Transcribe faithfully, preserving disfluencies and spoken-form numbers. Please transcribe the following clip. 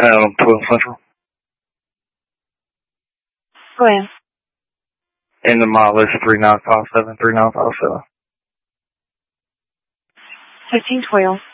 Um, twelve Central. Go ahead. And the model is three nine five seven, three nine five seven. fifteen twelve.